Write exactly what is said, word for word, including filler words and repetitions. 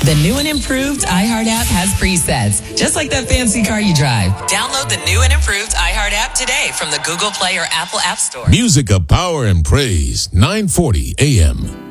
The new and improved iHeart app has presets, just like that fancy car you drive. Download the new and improved iHeart app today from the Google Play or Apple App Store. Music of Power and Praise, nine forty A M.